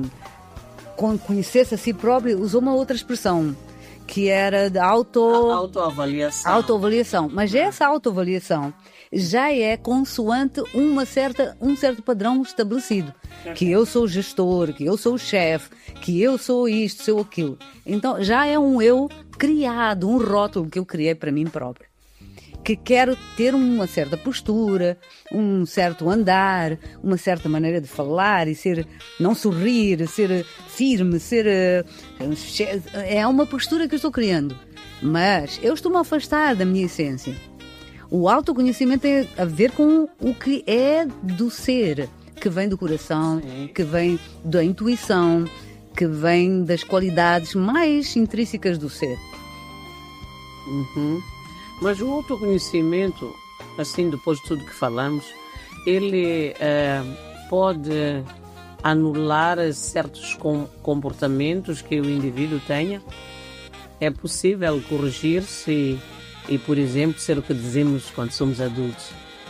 conhecer-se a si próprio, usou uma outra expressão, que era de autoavaliação. Mas essa autoavaliação já é consoante um certo padrão estabelecido. Que eu sou gestor, que eu sou chefe, que eu sou isto, sou aquilo. Então já é um eu criado, um rótulo que eu criei para mim próprio. Que quero ter uma certa postura, um certo andar, uma certa maneira de falar e não sorrir, ser firme, é uma postura que eu estou criando. Mas eu estou-me a afastar da minha essência. O autoconhecimento tem a ver com o que é do ser, que vem do coração, sim, que vem da intuição, que vem das qualidades mais intrínsecas do ser. Uhum. Mas o autoconhecimento, assim, depois de tudo que falamos, ele pode anular certos comportamentos que o indivíduo tenha? É possível corrigir-se e, por exemplo, ser o que dizemos quando somos adultos,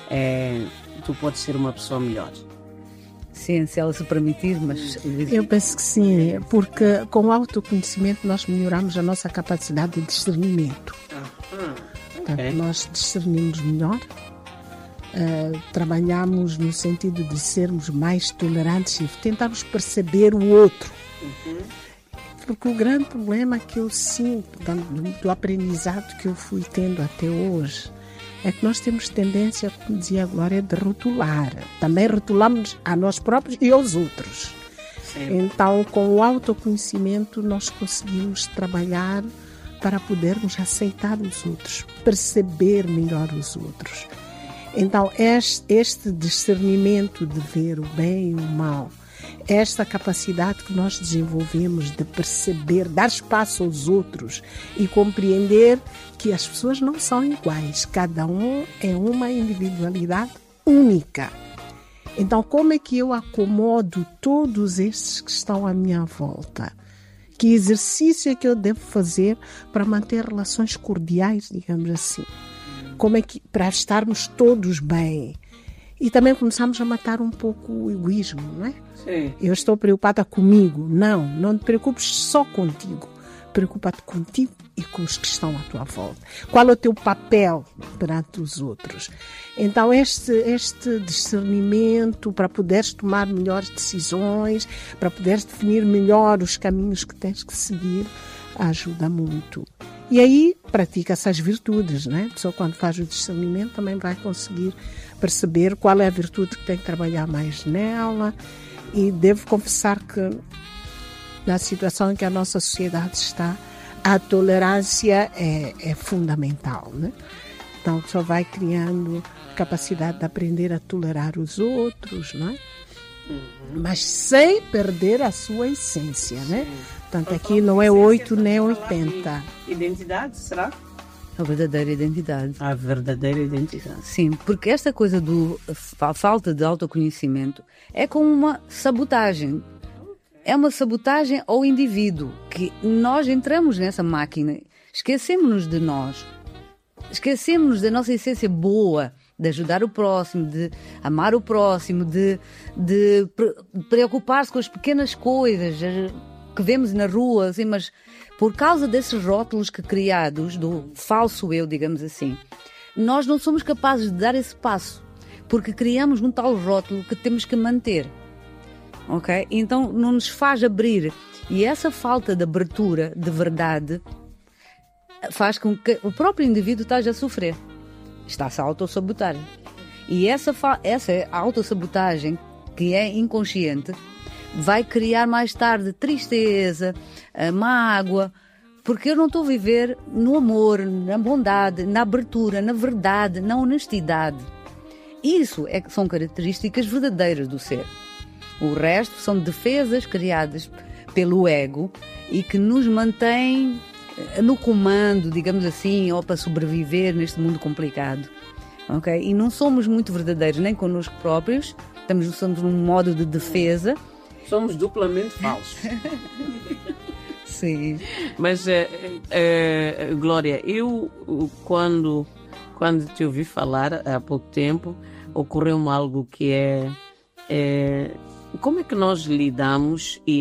tu podes ser uma pessoa melhor? Sim, se ela se permitir, mas... Eu penso que sim, porque com o autoconhecimento nós melhoramos a nossa capacidade de discernimento. Portanto, nós discernimos melhor, trabalhamos no sentido de sermos mais tolerantes e tentarmos perceber o outro. Porque o grande problema que eu sinto do aprendizado que eu fui tendo até hoje é que nós temos tendência, como dizia a Glória, de rotular. Também rotulamos a nós próprios e aos outros. Sim. Então, com o autoconhecimento, nós conseguimos trabalhar para podermos aceitar os outros, perceber melhor os outros. Então, este discernimento de ver o bem e o mal, esta capacidade que nós desenvolvemos de perceber, dar espaço aos outros e compreender que as pessoas não são iguais, cada um é uma individualidade única. Então, como é que eu acomodo todos estes que estão à minha volta? Que exercício é que eu devo fazer para manter relações cordiais, digamos assim? Como é que, para estarmos todos bem? E também começamos a matar um pouco o egoísmo, não é? Sim. Eu estou preocupada comigo. Não te preocupes só contigo. Preocupa-te contigo e com os que estão à tua volta. Qual é o teu papel perante os outros? Então, este discernimento para poderes tomar melhores decisões, para poderes definir melhor os caminhos que tens que seguir, ajuda muito. E aí, pratica-se as virtudes, né? A pessoa, quando faz o discernimento, também vai conseguir perceber qual é a virtude que tem que trabalhar mais nela. E devo confessar que, na situação em que a nossa sociedade está, a tolerância é fundamental, né? Então, a pessoa vai criando capacidade de aprender a tolerar os outros, não é? Mas sem perder a sua essência, né? Portanto, aqui não é 8 nem 80. Identidade, será? A verdadeira identidade. A verdadeira identidade. Sim, porque esta coisa a falta de autoconhecimento é como uma sabotagem. É uma sabotagem ao indivíduo, que nós entramos nessa máquina, esquecemos-nos de nós, esquecemos-nos da nossa essência boa, de ajudar o próximo, de amar o próximo, de preocupar-se com as pequenas coisas que vemos na rua, assim, mas por causa desses rótulos criados, do falso eu, digamos assim, nós não somos capazes de dar esse passo, porque criamos um tal rótulo que temos que manter. Ok? Então não nos faz abrir. E essa falta de abertura, de verdade, faz com que o próprio indivíduo esteja a sofrer. Está-se a autossabotar. E essa autossabotagem, que é inconsciente, vai criar mais tarde tristeza, mágoa, porque eu não estou a viver no amor, na bondade, na abertura, na verdade, na honestidade. Isso são características verdadeiras do ser. O resto são defesas criadas pelo ego e que nos mantém no comando, digamos assim, ou para sobreviver neste mundo complicado. Okay? E não somos muito verdadeiros nem connosco próprios, somos num modo de defesa. Somos duplamente falsos. Sim. Mas, Glória, eu quando te ouvi falar há pouco tempo, ocorreu-me algo que como é que nós lidamos e